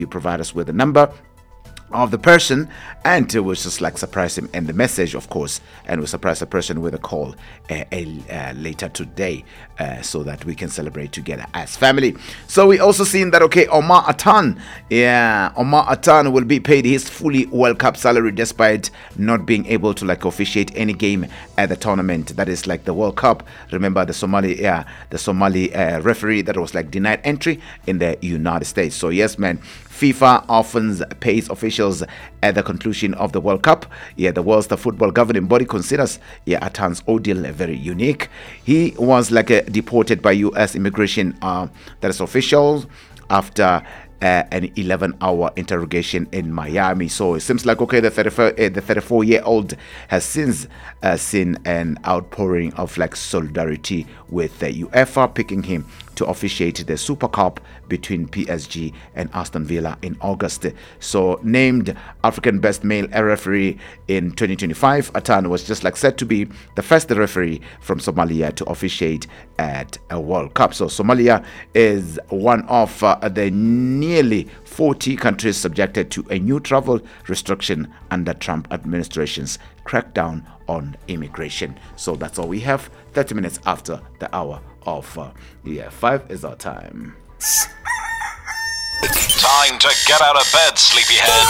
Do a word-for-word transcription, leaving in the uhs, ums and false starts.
you provide us with a number of the person, and uh, we'll just like surprise him in the message, of course, and we'll surprise the person with a call uh, uh, later today, uh, so that we can celebrate together as family. So we also seen that, okay, Omar Atan, yeah, Omar Atan will be paid his fully World Cup salary despite not being able to like officiate any game at the tournament. That is like the World Cup. Remember the Somali, yeah, the Somali uh, referee that was like denied entry in the United States. So yes, man, FIFA often pays officials at the conclusion of the World Cup. Yeah, the world's the football governing body considers yeah Atan's ordeal very unique. He was like a, deported by U S immigration, uh, that is officials, after Uh, an eleven hour interrogation in Miami. So it seems like, okay, the thirty-four year old has since uh, seen an outpouring of like solidarity with the UEFA, picking him to officiate the Super Cup between P S G and Aston Villa in August. So named African Best Male Referee in twenty twenty-five, Atan was just like said to be the first referee from Somalia to officiate at a World Cup. So Somalia is one of uh, the nearly forty countries subjected to a new travel restriction under Trump administration's crackdown on immigration. So that's all we have. thirty minutes after the hour of uh, yeah, five is our time. Time to get out of bed, sleepyhead.